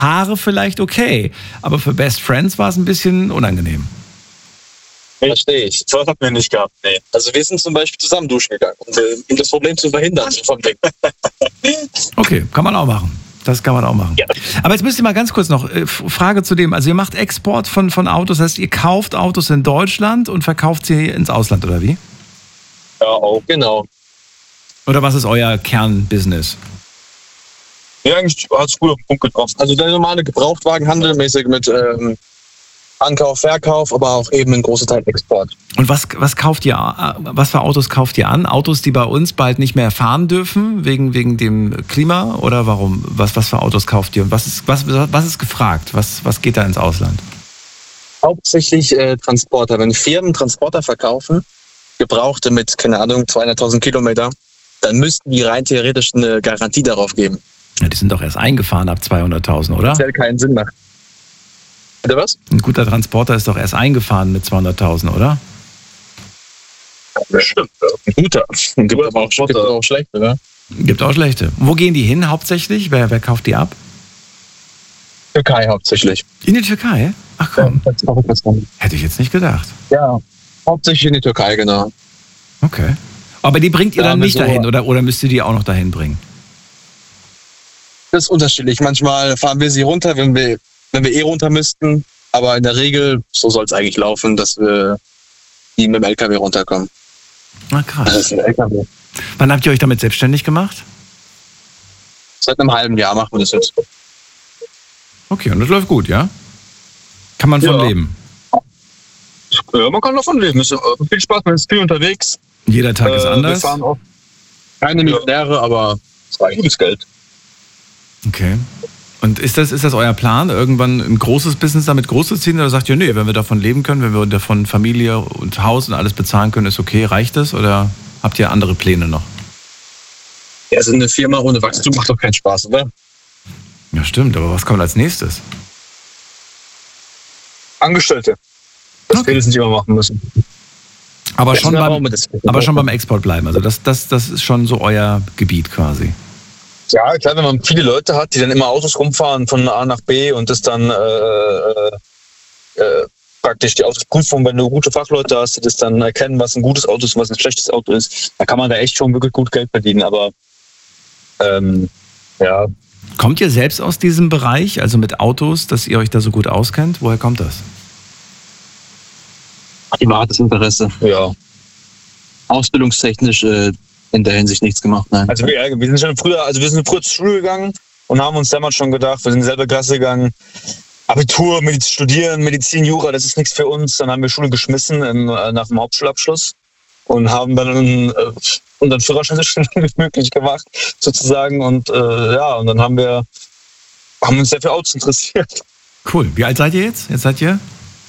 Haare vielleicht okay, aber für Best Friends war es ein bisschen unangenehm. Verstehe ich. Das hatten wir nicht gehabt, nee. Also wir sind zum Beispiel zusammen duschen gegangen, um das Problem zu verhindern. Okay, kann man auch machen. Das kann man auch machen. Ja. Aber jetzt müsst ihr mal ganz kurz noch, Frage zu dem, also ihr macht Export von Autos, das heißt, ihr kauft Autos in Deutschland und verkauft sie ins Ausland, oder wie? Ja, auch, genau. Oder was ist euer Kernbusiness? Ja, eigentlich hat es gut auf den Punkt getroffen. Also der normale Gebrauchtwagenhandel, mäßig mit Ankauf, Verkauf, aber auch eben ein großer Teil Export. Und was kauft ihr, was für Autos kauft ihr an? Autos, die bei uns bald nicht mehr fahren dürfen, wegen dem Klima? Oder warum? Was für Autos kauft ihr? Und was ist gefragt? Was geht da ins Ausland? Hauptsächlich Transporter. Wenn Firmen Transporter verkaufen, Gebrauchte mit, keine Ahnung, 200.000 Kilometer, dann müssten die rein theoretisch eine Garantie darauf geben. Ja, die sind doch erst eingefahren ab 200.000, oder? Das hätte keinen Sinn macht. Oder was? Ein guter Transporter ist doch erst eingefahren mit 200.000, oder? Bestimmt. Ein guter. Gibt aber auch schlechte, ne? Gibt auch schlechte. Wo gehen die hin hauptsächlich? Wer kauft die ab? Türkei hauptsächlich. In die Türkei? Ach komm. Ja, Hätte ich jetzt nicht gedacht. ja, hauptsächlich in die Türkei, genau. Okay. Aber die bringt ihr Ja, dann nicht so- dahin, oder müsst ihr die auch noch dahin bringen? Das ist unterschiedlich. Manchmal fahren wir sie runter, wenn wir runter müssten. Aber in der Regel, so soll es eigentlich laufen, dass wir die mit dem LKW runterkommen. Na krass. Das ist ein LKW. Wann habt ihr euch damit selbstständig gemacht? Seit einem halben Jahr machen wir das jetzt. Okay, und das läuft gut, ja? Kann man von Ja. leben? Ja, man kann davon leben. Es ist viel Spaß, man ist viel unterwegs. Jeder Tag ist Wir anders? fahren auch keine Millionäre, aber es war gutes Geld. Okay. Und ist das euer Plan, irgendwann ein großes Business damit groß zu ziehen? Oder sagt ihr, nee, wenn wir davon leben können, wenn wir davon Familie und Haus und alles bezahlen können, ist okay, reicht das? Oder habt ihr andere Pläne noch? Ja, also eine Firma ohne Wachstum macht doch keinen Spaß, oder? Ja, stimmt, aber was kommt als nächstes? Angestellte. Das wir das nicht immer machen müssen. Aber Jetzt schon brauchen wir das. beim Export bleiben. Also das ist schon so euer Gebiet quasi. Ja, klar, wenn man viele Leute hat, die dann immer Autos rumfahren von A nach B und das dann praktisch die Autosprüfung, wenn du gute Fachleute hast, die das dann erkennen, was ein gutes Auto ist und was ein schlechtes Auto ist, dann kann man da echt schon wirklich gut Geld verdienen. Aber ja, Kommt ihr selbst aus diesem Bereich, also mit Autos, dass ihr euch da so gut auskennt? Woher kommt das? privates Interesse. Ja. Ausbildungstechnisch in der Hinsicht nichts gemacht, nein. Also wir sind früher zur Schule gegangen und haben uns damals schon gedacht, wir sind in dieselbe Klasse gegangen, Abitur, studieren, Medizin, Jura, das ist nichts für uns. Dann haben wir Schule geschmissen nach dem Hauptschulabschluss und haben dann unseren Führerschein so schnell wie möglich gemacht, sozusagen. Und und dann haben uns sehr für Autos interessiert. Cool. Wie alt seid ihr jetzt? Jetzt seid ihr?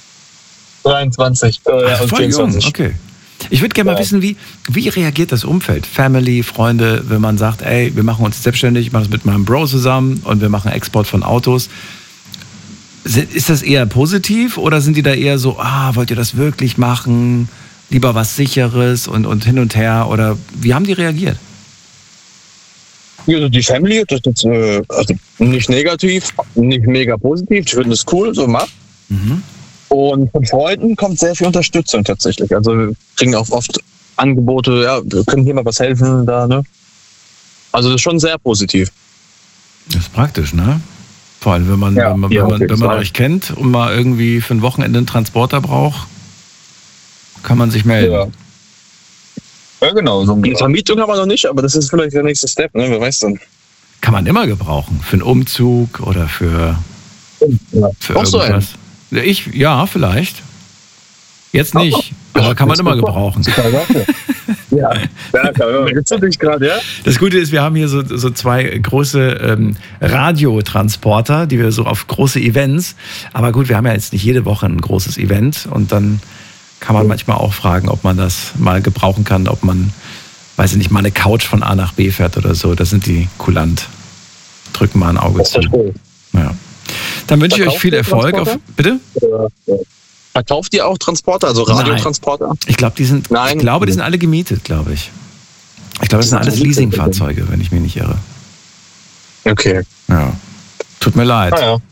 23 und Voll jung, 24. okay. Ich würde gerne mal wissen, wie reagiert das Umfeld? Family, Freunde, wenn man sagt, ey, wir machen uns selbstständig, ich mache das mit meinem Bro zusammen und wir machen Export von Autos. Ist das eher positiv oder sind die da eher so, wollt ihr das wirklich machen? Lieber was Sicheres und hin und her? Oder wie haben die reagiert? Also die Family, das ist also nicht negativ, nicht mega positiv. Die finden es cool, so macht. Mhm. Und von Freunden kommt sehr viel Unterstützung tatsächlich. Also wir kriegen auch oft Angebote, ja, wir können hier mal was helfen, da, ne? Also das ist schon sehr positiv. Das ist praktisch, ne? Vor allem, wenn man euch kennt und mal irgendwie für ein Wochenende einen Transporter braucht, kann man sich melden. Ja, genau. So die Vermietung haben wir noch nicht, aber das ist vielleicht der nächste Step, ne? Wer weiß dann. Kann man immer gebrauchen. Für einen Umzug oder für Auch so irgendwas. Ja, vielleicht. Jetzt nicht, aber kann man immer gebrauchen. Ja, willst du dich gerade, ja? Das Gute ist, wir haben hier so zwei große Radiotransporter, die wir so auf große Events, aber gut, wir haben ja jetzt nicht jede Woche ein großes Event und dann kann man manchmal auch fragen, ob man das mal gebrauchen kann, ob man, weiß ich nicht, mal eine Couch von A nach B fährt oder so. Das sind die kulant. Drücken mal ein Auge zu. Ja. Dann wünsche ich euch viel Erfolg. Bitte? Verkauft ihr auch Transporter, also Radiotransporter? Ich glaube, die sind alle gemietet, glaube ich. Ich glaube, das sind alles Leasingfahrzeuge, wenn ich mich nicht irre. Okay. Ja. Tut mir leid. Naja.